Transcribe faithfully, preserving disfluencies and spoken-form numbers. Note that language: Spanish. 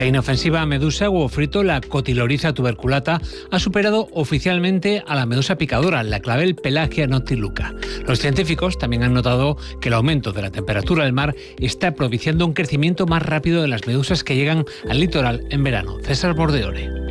La inofensiva medusa huevo frito, la Cotyloryza tuberculata, ha superado oficialmente a la medusa picadora, la clavel Pelagia noctiluca. Los científicos también han notado que el aumento de la temperatura del mar está propiciando un crecimiento más rápido de las medusas que llegan al litoral en verano. César Bordeore.